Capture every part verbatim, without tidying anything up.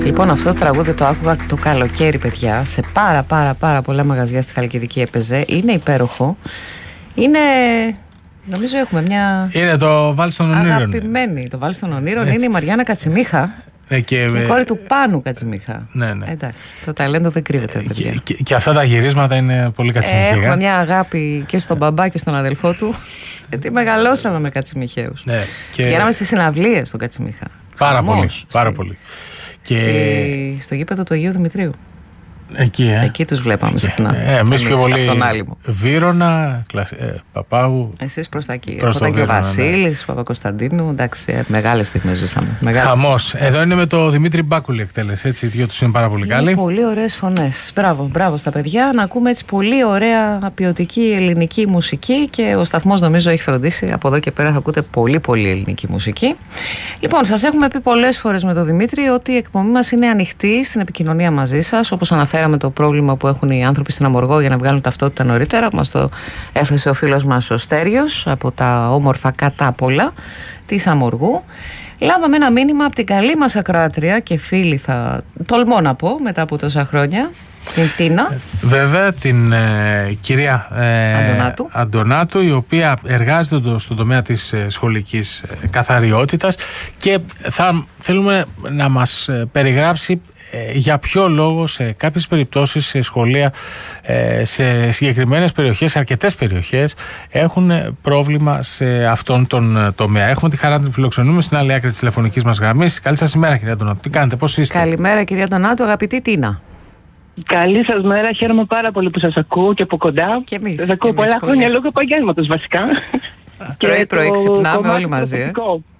Λοιπόν, αυτό το τραγούδι το άκουγα το καλοκαίρι, παιδιά. Σε πάρα πάρα πάρα πολλά μαγαζιά στη Χαλκιδική έπαιζε. Είναι υπέροχο. Είναι... Νομίζω έχουμε μια... Είναι το Βάλς των Ονείρων. Αγαπημένη. Το Βάλς των Ονείρων είναι η Μαριάννα Κατσιμίχα. Ναι, και η κόρη του Πάνου Κατσιμίχα. Ναι, ναι. Εντάξει, το ταλέντο δεν κρύβεται, παιδιά. Και, και, και αυτά τα γυρίσματα είναι πολύ Κατσιμιχαία. Έχουμε μια αγάπη και στον μπαμπά και στον αδελφό του. Γιατί μεγαλώσαμε με Κατσιμιχαίους. Ναι, και... Πηγαίναμε στις συναυλίες στον Κατσιμίχα. Πάρα Χαμός, πολύ. στη... Πάρα πολύ. Στη... Και... Στο γήπεδο του Αγίου Δημητρίου. Εκεί, ε. Εκεί τους βλέπαμε συχνά. Ε, εμείς πιο πολύ Άλυμο. Βύρωνα, ε, Παπάγου. Εσείς προς τα εκεί. Προς από το τα Βύρωνα, Βασίλης, ναι. Παπακοσταντίνου. Εντάξει, ε, μεγάλες στιγμές ζήσαμε. Χαμός. Εδώ είναι με το Δημήτρη Μπάκουλη εκτέλεση. Έτσι, οι δυο τους είναι πάρα πολύ καλοί. Είναι πολύ ωραίες φωνές. Μπράβο, μπράβο στα παιδιά. Να ακούμε έτσι πολύ ωραία ποιοτική ελληνική μουσική. Και ο σταθμός νομίζω έχει φροντίσει. Από εδώ και πέρα θα ακούτε πολύ πολύ ελληνική μουσική. Λοιπόν, σας έχουμε πει πολλές φορές με τον Δημήτρη ότι η εκπομπή μας είναι ανοιχτή στην επικοινωνία μαζί σας. Όπως αναφέραμε το πρόβλημα που έχουν οι άνθρωποι στην Αμοργό για να βγάλουν ταυτότητα νωρίτερα. Μας το έθεσε ο φίλος μας ο Στέριος από τα όμορφα Κατάπολα της Αμοργού. Λάβαμε ένα μήνυμα από την καλή μας ακροάτρια και φίλη, θα τολμώ να πω, μετά από τόσα χρόνια, την Τίνα. Βέβαια, την ε, κυρία ε, Αντωνάτου. Αντωνάτου, η οποία εργάζεται στον τομέα της ε, σχολικής ε, καθαριότητας και θα θέλουμε να μας ε, περιγράψει για ποιο λόγο σε κάποιες περιπτώσεις σε σχολεία, σε συγκεκριμένες περιοχές, σε αρκετές περιοχές έχουν πρόβλημα σε αυτόν τον τομέα. Έχουμε τη χαρά να την φιλοξενούμε στην άλλη άκρη της τηλεφωνικής μας γραμμής. Καλή σας ημέρα, κυρία Αντωνάτου. Τι κάνετε, πώς είστε? Καλημέρα, κυρία Αντωνάτου, αγαπητή Τίνα. Καλή σας μέρα, χαίρομαι πάρα πολύ που σας ακούω και από κοντά. Και εμείς. Σας ακούω πολλά πολύ. χρόνια λόγω επαγγέλματος βασικά. Πρωί-πρωί ξυπνάμε όλοι μαζί. Ε?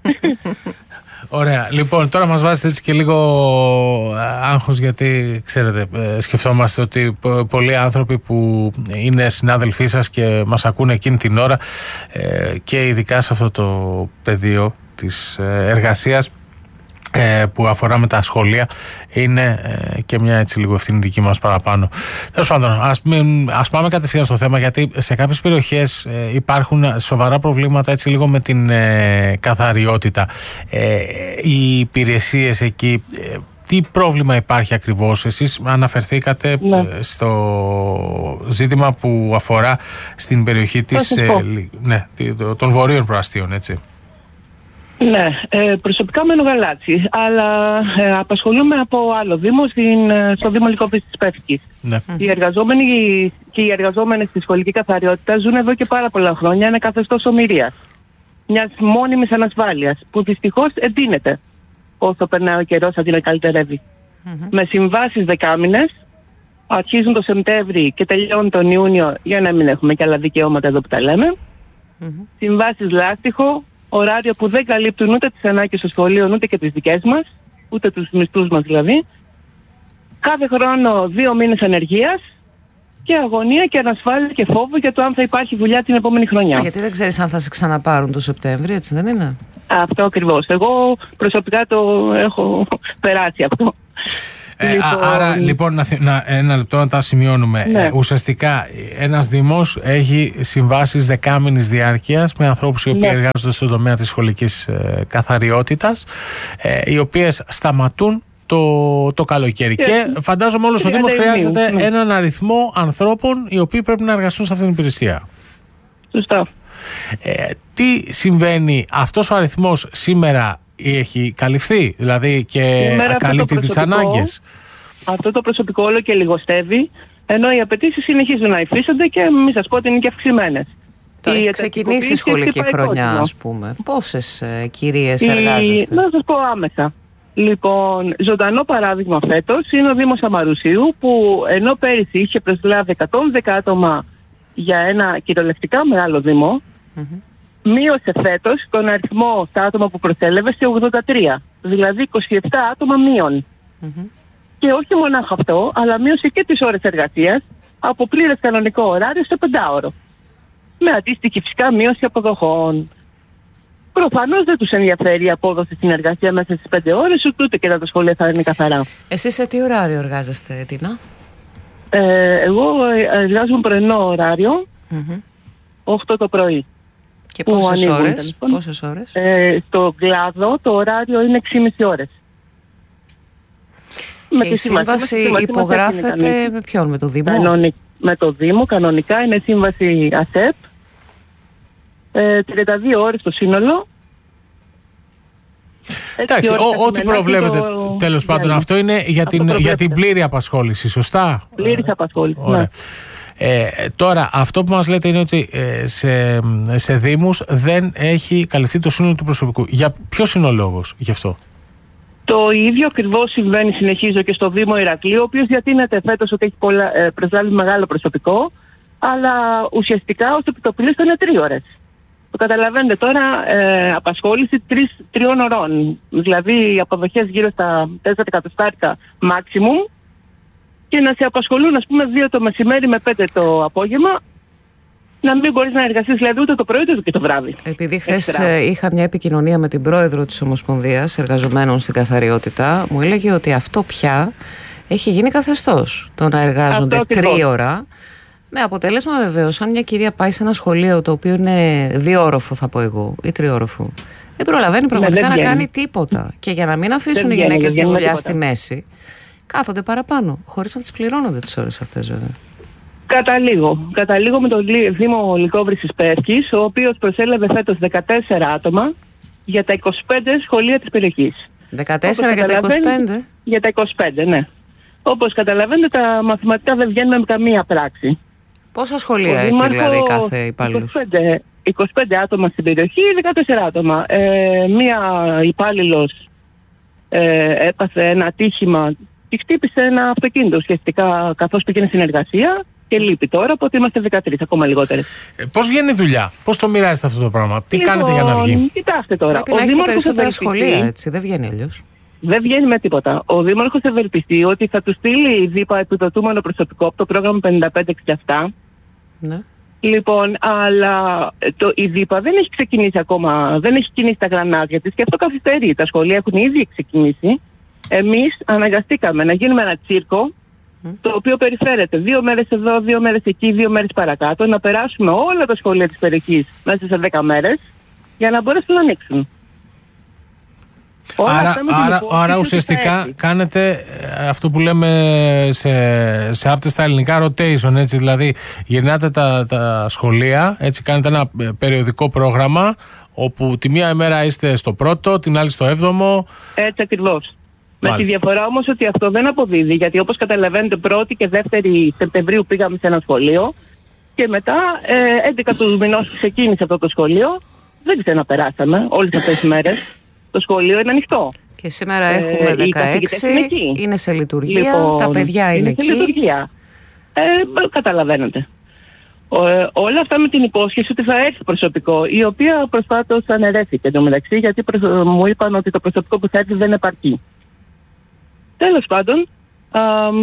Ωραία. Λοιπόν, τώρα μας βάζετε έτσι και λίγο άγχος, γιατί ξέρετε, σκεφτόμαστε ότι πολλοί άνθρωποι που είναι συνάδελφοί σας και μας ακούνε εκείνη την ώρα και ειδικά σε αυτό το πεδίο της εργασίας που αφορά με τα σχολεία, είναι και μια έτσι λίγο ευθύνη δική μας παραπάνω. Τέλος πάντων, ας, μην, ας πάμε κατευθείαν στο θέμα, γιατί σε κάποιες περιοχές υπάρχουν σοβαρά προβλήματα έτσι λίγο με την ε, καθαριότητα. Ε, οι υπηρεσίες εκεί, ε, τι πρόβλημα υπάρχει ακριβώς? Εσείς αναφερθήκατε ναι. στο ζήτημα που αφορά στην περιοχή της, ε, ναι, των βορείων προαστίων, έτσι. Ναι, ε, προσωπικά μένω Γαλάτσι, αλλά ε, απασχολούμαι από άλλο δήμο, στην, στο Δήμο Λυκόβης της Πεύκης. Ναι. Οι εργαζόμενοι και οι εργαζόμενες στη σχολική καθαριότητα ζουν εδώ και πάρα πολλά χρόνια ένα καθεστώς ομηρίας, μιας μόνιμης ανασφάλειας, που δυστυχώς εντείνεται όσο περνάει ο καιρός αντί να καλυτερεύει. Mm-hmm. Με συμβάσεις δεκάμηνες, αρχίζουν το Σεπτέμβρη και τελειώνουν τον Ιούνιο, για να μην έχουμε και άλλα δικαιώματα εδώ που τα λέμε. Mm-hmm. Συμβάσεις λάστιχο, ωράριο που δεν καλύπτουν ούτε τις ανάγκες των σχολείων ούτε και τις δικές μας, ούτε τους μισθούς μας δηλαδή. Κάθε χρόνο δύο μήνες ανεργίας και αγωνία και ανασφάλεια και φόβο για το αν θα υπάρχει δουλειά την επόμενη χρονιά. Γιατί δεν ξέρεις αν θα σε ξαναπάρουν το Σεπτέμβριο, έτσι δεν είναι? Αυτό ακριβώς. Εγώ προσωπικά το έχω περάσει αυτό. Ε, λοιπόν... Άρα λοιπόν να, να, ένα λεπτό να τα σημειώνουμε. Ναι. Ε, ουσιαστικά ένας δήμος έχει συμβάσεις δεκάμηνης διάρκειας με ανθρώπους οι οποίοι ναι. εργάζονται στον τομέα της σχολικής ε, καθαριότητας, ε, οι οποίες σταματούν το, το καλοκαίρι. Και, και φαντάζομαι όλος ο Δήμος χρειάζεται ναι. έναν αριθμό ανθρώπων οι οποίοι πρέπει να εργαστούν σε αυτήν την υπηρεσία. Σωστά. Ε, τι συμβαίνει, αυτός ο αριθμός σήμερα έχει καλυφθεί, δηλαδή και καλύπτει τις ανάγκες? Αυτό το προσωπικό όλο και λιγοστεύει, ενώ οι απαιτήσεις συνεχίζουν να υφίστανται και μην σας πω ότι είναι και αυξημένες. Τώρα έχει ξεκινήσει η σχολική χρονιά, ας πούμε. Πόσες ε, κυρίες η... εργάζεστε? Να σας πω άμεσα. Λοιπόν, ζωντανό παράδειγμα φέτος είναι ο Δήμος Αμαρουσίου, που ενώ πέρυσι είχε προσλάβει εκατόν δέκα άτομα για ένα κυριολεκτικά μεγάλο δήμο, mm-hmm. μείωσε φέτος τον αριθμό τα άτομα που προσέλευε σε ογδόντα τρία, δηλαδή είκοσι επτά άτομα μείον. Mm-hmm. Και όχι μονάχα αυτό, αλλά μείωσε και τις ώρες εργασίας από πλήρες κανονικό ωράριο στο πεντάωρο. Με αντίστοιχη φυσικά μείωση αποδοχών. Προφανώς δεν τους ενδιαφέρει η απόδοση στην εργασία μέσα στις πέντε ώρες, ούτε και τα σχολεία θα είναι καθαρά. Εσείς σε τι ωράριο εργάζεστε, Τίνα? Ε, εγώ εργάζομαι πρωινό ωράριο, mm-hmm. οκτώ το πρωί. Και πόσες ώρες? Πόσες ώρες? Ε, στο κλάδο το ωράριο είναι έξι και μισή ώρες. Με και η σύμβαση, σύμβαση υπογράφεται με ποιον, με το Δήμο? Κανονι... Με το Δήμο, κανονικά είναι σύμβαση ΑΣΕΠ. Ε, τριάντα δύο ώρες το σύνολο. Εντάξει, ό,τι προβλέπετε το... τέλος πάντων yeah, αυτό είναι για την, για την πλήρη απασχόληση, σωστά? Πλήρης απασχόληση, ναι. Ε, τώρα, αυτό που μας λέτε είναι ότι ε, σε, σε δήμους δεν έχει καλυφθεί το σύνολο του προσωπικού. Για ποιος είναι ο λόγος γι' αυτό? Το ίδιο ακριβώς συμβαίνει, συνεχίζω, και στο Δήμο Ηρακλείου, ο οποίος διατείνεται φέτος ότι έχει πολλά, ε, προσλάβει μεγάλο προσωπικό, αλλά ουσιαστικά ως επιτοπλίστων είναι τρεις ώρες. Το καταλαβαίνετε τώρα, ε, απασχόληση τρεις, τριών ωρών. Δηλαδή αποδοχές γύρω στα τέσσερα εκατοστάρικα maximum, και να σε απασχολούν, ας πούμε, δύο το μεσημέρι με πέντε το απόγευμα, να μην μπορείς να εργαστείς δηλαδή ούτε το πρωί ούτε και το βράδυ. Επειδή χθες είχα μια επικοινωνία με την πρόεδρο της Ομοσπονδίας Εργαζομένων στην Καθαριότητα, μου έλεγε ότι αυτό πια έχει γίνει καθεστώς. Το να εργάζονται τρίωρα. Με αποτέλεσμα βεβαίως, αν μια κυρία πάει σε ένα σχολείο το οποίο είναι διόροφο, θα πω εγώ, ή τριόροφο, δεν προλαβαίνει πραγματικά ναι, δεν να κάνει τίποτα. Και για να μην αφήσουν οι γυναίκες τη δουλειά στη μέση, κάθονται παραπάνω, χωρίς να τις πληρώνονται τις ώρες αυτές, βέβαια. Καταλήγω. Καταλήγω με το Δήμο Λυκόβρησης Πεύκης, ο οποίος προσέλαβε φέτος δεκατέσσερα άτομα για τα είκοσι πέντε σχολεία της περιοχής. δεκατέσσερα για τα είκοσι πέντε? Για τα είκοσι πέντε, ναι. Όπως καταλαβαίνετε, τα μαθηματικά δεν βγαίνουν με καμία πράξη. Πόσα σχολεία έχει δηλαδή κάθε υπάλληλος? είκοσι πέντε άτομα στην περιοχή, δεκατέσσερα άτομα. Ε, μία υπάλληλος ε, έπαθε ένα ατύχημα και χτύπησε ένα αυτοκίνητο ουσιαστικά καθώς πήγαινε στην εργασία και λείπει τώρα, οπότε είμαστε δεκατρείς, ακόμα λιγότερες. Ε, πώς βγαίνει η δουλειά, πώς το μοιράζετε αυτό το πράγμα, τι λοιπόν, κάνετε για να βγει? Κοιτάξτε τώρα. Πρέπει ο να έχετε περισσότερα σχολεία, έτσι, δεν βγαίνει αλλιώς. Δεν βγαίνει με τίποτα. Ο Δήμαρχος ευελπιστεί ότι θα του στείλει ΔΥΠΑ επιδοτούμενο προσωπικό από το πρόγραμμα πενήντα πέντε εξήντα επτά. Ναι. Λοιπόν, αλλά το, η ΔΥΠΑ δεν έχει ξεκινήσει ακόμα, δεν έχει κινήσει τα γρανάζια της και αυτό καθυστερεί. Τα σχολεία έχουν ήδη ξεκινήσει. Εμείς αναγκαστήκαμε να γίνουμε ένα τσίρκο, mm. το οποίο περιφέρεται δύο μέρες εδώ, δύο μέρες εκεί, δύο μέρες παρακάτω, να περάσουμε όλα τα σχολεία της περιοχής μέσα σε δέκα μέρες για να μπορέσουν να ανοίξουν. Άρα, άρα, άρα ουσιαστικά κάνετε αυτό που λέμε σε, σε άπτεστα ελληνικά rotation, έτσι, δηλαδή γυρνάτε τα, τα σχολεία, έτσι, κάνετε ένα περιοδικό πρόγραμμα όπου τη μία ημέρα είστε στο πρώτο, την άλλη στο έβδομο. Έτσι ακριβώς. Με τη διαφορά όμως ότι αυτό δεν αποδίδει, γιατί όπως καταλαβαίνετε πρώτη και δεύτερη Σεπτεμβρίου πήγαμε σε ένα σχολείο και μετά ε, έντεκα του μηνός ξεκίνησε αυτό το σχολείο, δεν ξαναπεράσαμε όλες αυτές τις μέρες. Το σχολείο είναι ανοιχτό. Και σήμερα έχουμε ε, δεκαέξι, είναι, είναι σε λειτουργία, λοιπόν, τα παιδιά είναι, είναι εκεί. Σε λειτουργία. Ε, καταλαβαίνετε. Ε, όλα αυτά με την υπόσχεση ότι θα έρθει προσωπικό, η οποία προσφάτως αναιρέθηκε εντωμεταξύ, γιατί προσ... μου είπαν ότι το προσωπικό που θα έρθει δεν επαρκεί. Τέλος πάντων, α,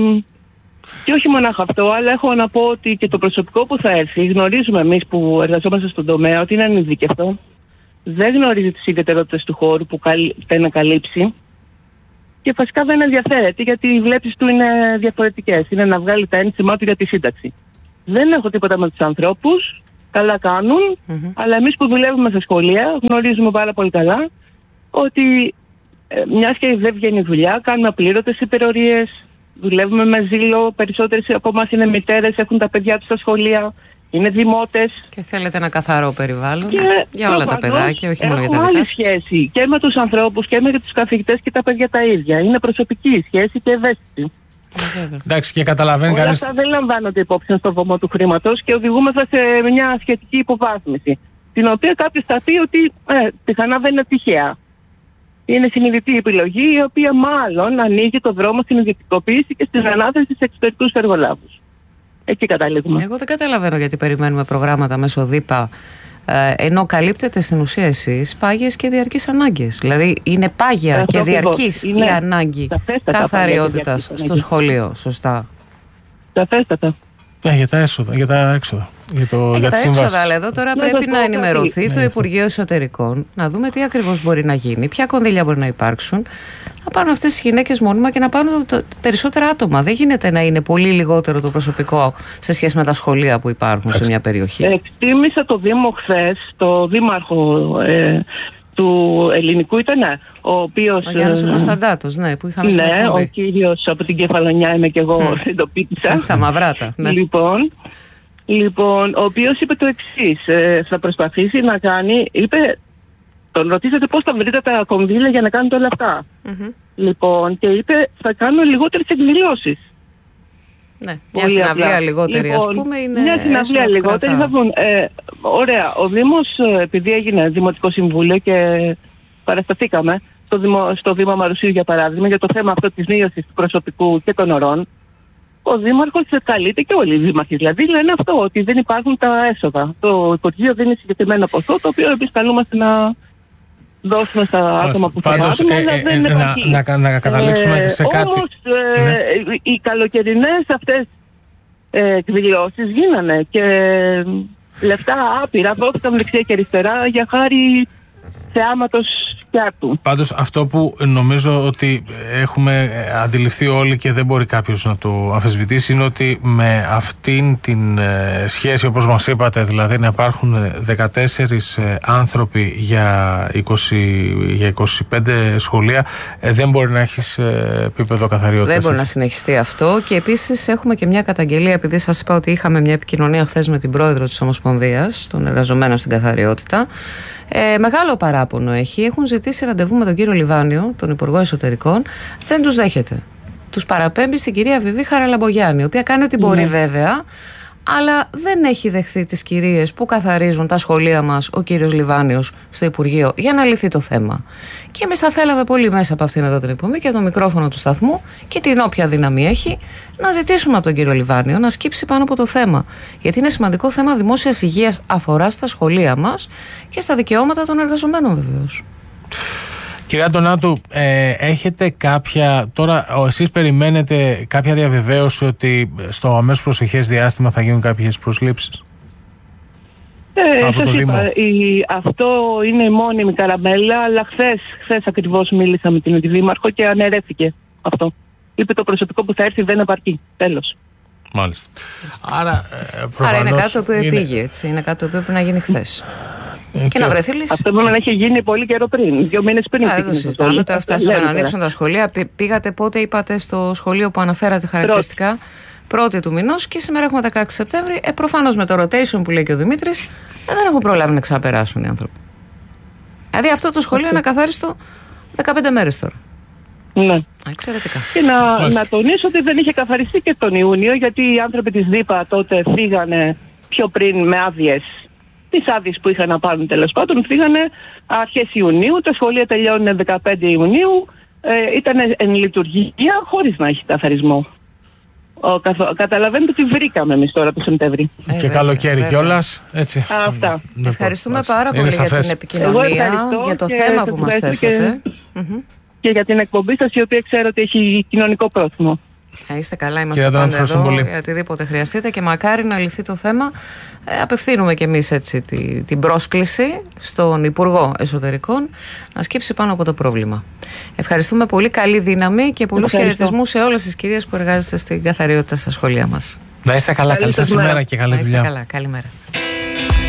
και όχι μονάχα αυτό, αλλά έχω να πω ότι και το προσωπικό που θα έρθει, γνωρίζουμε εμείς που εργαζόμαστε στον τομέα ότι είναι ανειδίκευτο. Δεν γνωρίζει τις ιδιαιτερότητες του χώρου που θέλει να καλύψει και φυσικά δεν ενδιαφέρεται γιατί οι βλέψεις του είναι διαφορετικές. Είναι να βγάλει τα ένσημά του για τη σύνταξη. Δεν έχω τίποτα με τους ανθρώπους, καλά κάνουν, mm-hmm. αλλά εμείς που δουλεύουμε στα σχολεία γνωρίζουμε πάρα πολύ καλά ότι ε, μιας και δεν βγαίνει δουλειά, κάνουμε απλήρωτες υπερορίες, δουλεύουμε με ζήλο, περισσότερες από εμάς είναι μητέρες, έχουν τα παιδιά τους στα σχολεία. Είναι δημότες. Και θέλετε ένα καθαρό περιβάλλον και για όλα τα παιδάκια, όχι μόνο για τα παιδιά. Έχουμε άλλη σχέση και με τους ανθρώπους και με τους καθηγητές και τα παιδιά τα ίδια. Είναι προσωπική σχέση και ευαίσθητη. Εντάξει, και καταλαβαίνει όλα κανείς... αυτά δεν λαμβάνονται υπόψη στο βωμό του χρήματος και οδηγούμεθα σε μια σχετική υποβάθμιση. Την οποία κάποιος θα πει ότι ε, πιθανά δεν είναι τυχαία. Είναι συνειδητή επιλογή η οποία μάλλον ανοίγει το δρόμο στην ιδιωτικοποίηση και στην ανάθεση σε εξωτερικούς εργολάβους. Εκεί καταλήγουμε. Εγώ δεν καταλαβαίνω γιατί περιμένουμε προγράμματα μέσω ΔΥΠΑ ε, ενώ καλύπτετε στην ουσία εσείς πάγιες και διαρκείς ανάγκες. Δηλαδή είναι πάγια αυτό και διαρκής η ανάγκη καθαριότητας στο σχολείο, σωστά. Σαφέστατα. Ε, για τα έσοδα, για τα έξοδα. Για, το, ε, για, για τα έξοδα, αλλά εδώ τώρα να πρέπει να ενημερωθεί το Υπουργείο Εσωτερικών, να δούμε τι ακριβώς μπορεί να γίνει, ποια κονδύλια μπορεί να υπάρξουν, να πάρουν αυτές τις γυναίκες μόνιμα και να πάρουν το, το, περισσότερα άτομα. Δεν γίνεται να είναι πολύ λιγότερο το προσωπικό σε σχέση με τα σχολεία που υπάρχουν Άξι. σε μια περιοχή. Εκτίμησα το Δήμο χθες, το Δήμαρχο, ε, του ελληνικού ήταν ο οποίος... Ο Γιάννης ο Κωνσταντάτος, ναι, που είχαμε στην Ναι, εκπομπή. ο κύριος από την Κεφαλονιά είμαι και εγώ, mm. εντοπίτησα. Τα μαυράτα, ναι. Λοιπόν, λοιπόν, ο οποίος είπε το εξής, ε, θα προσπαθήσει να κάνει, είπε, τον ρωτήσατε πώς θα βρείτε τα κονδύλια για να κάνετε όλα αυτά. Mm-hmm. Λοιπόν, και είπε, θα κάνω λιγότερες εκδηλώσεις. Ναι, μια συναυλία λιγότερη, λοιπόν, ας πούμε, είναι... Μια συναυλία λιγότερη θα βγουν. Ε, ωραία, ο Δήμος, επειδή έγινε Δημοτικό Συμβούλιο και παρασταθήκαμε στο, Δημο, στο Δήμο Μαρουσίου, για παράδειγμα, για το θέμα αυτό της μείωσης του προσωπικού και των ωρών, ο Δήμαρχος καλείται και όλοι οι δήμαρχοι. Δηλαδή λένε αυτό, ότι δεν υπάρχουν τα έσοδα. Το Υπουργείο δίνει συγκεκριμένο ποσό, το οποίο εμείς καλούμαστε να δώσουμε στα άτομα που θα πάρουν, αλλά ε, δεν ε, είναι να, να, να καταλήξουμε ε, σε κάτι. Όμως ε, ναι. οι καλοκαιρινές αυτές ε, εκδηλώσεις γίνανε και λεφτά άπειρα δόθηκαν δεξιά και αριστερά για χάρη θεάματος πιάτου. Πάντως αυτό που νομίζω ότι έχουμε αντιληφθεί όλοι και δεν μπορεί κάποιος να το αμφισβητήσει είναι ότι με αυτήν την ε, σχέση, όπως μας είπατε, δηλαδή να υπάρχουν δεκατέσσερις ε, άνθρωποι για, είκοσι, για είκοσι πέντε σχολεία, ε, δεν μπορεί να έχεις ε, επίπεδο καθαριότητας. Δεν μπορεί να συνεχιστεί αυτό. Και επίσης έχουμε και μια καταγγελία, επειδή σας είπα ότι είχαμε μια επικοινωνία χθες με την πρόεδρο της Ομοσπονδίας των εργαζομένων στην καθαριότητα. Ε, μεγάλο παράπονο έχει. Έχουν ζητήσει ραντεβού με τον κύριο Λιβάνιο, τον Υπουργό Εσωτερικών. Δεν τους δέχεται. Τους παραπέμπει στην κυρία Βιβί Χαραλαμπογιάννη, η οποία κάνει ό,τι μπορεί, ναι, βέβαια, αλλά δεν έχει δεχθεί τις κυρίες που καθαρίζουν τα σχολεία μας ο κύριος Λιβάνιος στο Υπουργείο για να λυθεί το θέμα. Και εμείς θα θέλαμε πολύ μέσα από αυτήν εδώ την εκπομπή και το μικρόφωνο του σταθμού και την όποια δύναμη έχει να ζητήσουμε από τον κύριο Λιβάνιο να σκύψει πάνω από το θέμα. Γιατί είναι σημαντικό θέμα δημόσιας υγείας, αφορά στα σχολεία μας και στα δικαιώματα των εργαζομένων βεβαίως. Κυρία Αντωνάτου, ε, έχετε κάποια, τώρα εσείς περιμένετε κάποια διαβεβαίωση ότι στο αμέσως προσεχές διάστημα θα γίνουν κάποιες προσλήψεις? Ε, από το Δήμο. Η, αυτό είναι η μόνιμη καραμέλα, αλλά χθες, χθες ακριβώς μίλησα με την Δήμαρχο και αναιρέθηκε αυτό. Είπε το προσωπικό που θα έρθει δεν επαρκεί. Τέλος. Μάλιστα. Άρα, ε, προφανώς Άρα είναι κάτι το οποίο είναι... επήγε, έτσι. Είναι κάτι το οποίο πρέπει να γίνει χθες. Και, και να βρεθεί λύση. Αυτό πρέπει να έχει γίνει πολύ καιρό πριν. Δύο μήνες πριν. Α, δεν συζητάμε. Τώρα φτάσαμε να ανοίξουν τα σχολεία. Πήγατε πότε, είπατε, στο σχολείο που αναφέρατε χαρακτηριστικά? Πρώτη του μηνός και σήμερα έχουμε δεκαέξι Σεπτέμβρη. Ε, προφανώς με το rotation που λέει και ο Δημήτρης, ε, δεν έχουν προλάβει να ξαναπεράσουν οι άνθρωποι. Δηλαδή αυτό το σχολείο είναι ακαθάριστο δεκαπέντε μέρες τώρα. Ναι. Α, εξαιρετικά. Και να, να τονίσω ότι δεν είχε καθαριστεί και τον Ιούνιο, γιατί οι άνθρωποι της ΔΥΠΑ τότε φύγανε πιο πριν με άδειες. Τις άδειες που είχαν να πάρουν, τέλος πάντων, φύγανε αρχές Ιουνίου. Τα σχολεία τελειώνουν δεκαπέντε Ιουνίου. Ε, ήταν εν λειτουργία χωρίς να έχει καθαρισμό. Ο, καθο, καταλαβαίνετε ότι βρήκαμε εμείς τώρα το Σεπτέμβρη. Ε, και καλοκαίρι κιόλας, έτσι. Α, αυτά. Ευχαριστούμε πάρα πολύ για την επικοινωνία, για το θέμα που μας θέσατε. Και, mm-hmm. και για την εκπομπή σας, η οποία ξέρω ότι έχει κοινωνικό πρόθυμο. Ε, είστε καλά, είμαστε πάντα εδώ πολύ. Για οτιδήποτε χρειαστείτε και μακάρι να λυθεί το θέμα. Ε, απευθύνουμε κι εμείς έτσι τη, την πρόσκληση στον Υπουργό Εσωτερικών να σκύψει πάνω από το πρόβλημα. Ευχαριστούμε πολύ, καλή δύναμη και πολλούς χαιρετισμούς σε όλες τις κυρίες που εργάζεστε στην καθαριότητα στα σχολεία μας. Να είστε καλά, καλή σας ημέρα και καλή δουλειά. Να είστε καλά, καλημέρα.